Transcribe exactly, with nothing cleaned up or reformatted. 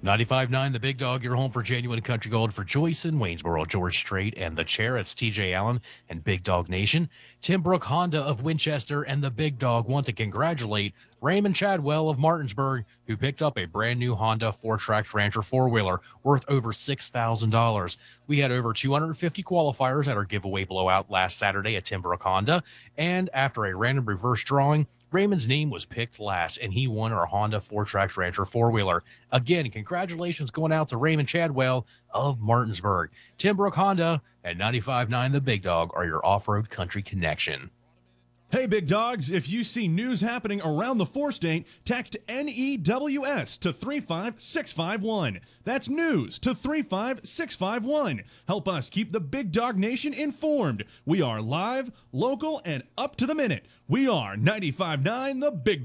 ninety-five point nine The Big Dog, your home for genuine country gold for Joyce in Waynesboro, George Strait, and the chair. It's T J Allen and Big Dog Nation. Tim Brook Honda of Winchester and the Big Dog want to congratulate Raymond Chadwell of Martinsburg, who picked up a brand new Honda four-track Rancher four-wheeler worth over six thousand dollars. We had over two hundred fifty qualifiers at our giveaway blowout last Saturday at Tim Brook Honda, and after a random reverse drawing, Raymond's name was picked last, and he won our Honda four-track Rancher four-wheeler. Again, congratulations going out to Raymond Chadwell of Martinsburg. Tim Brook Honda and ninety-five point nine The Big Dog are your off-road country connection. Hey, big dogs, if you see news happening around the four-state, text N E W S to three five six five one. That's news to three five six five one. Help us keep the Big Dog Nation informed. We are live, local, and up to the minute. We are ninety-five point nine The Big